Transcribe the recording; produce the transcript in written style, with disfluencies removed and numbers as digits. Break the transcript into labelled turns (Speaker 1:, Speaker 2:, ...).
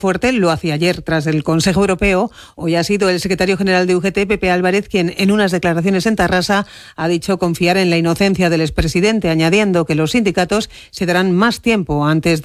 Speaker 1: fuerte, lo hacía ayer tras el Consejo Europeo. Hoy ha sido el secretario general de UGT, Pepe Álvarez, quien en unas declaraciones en Tarrasa ha dicho confiar en la inocencia del expresidente, añadiendo que los sindicatos se darán más tiempo antes de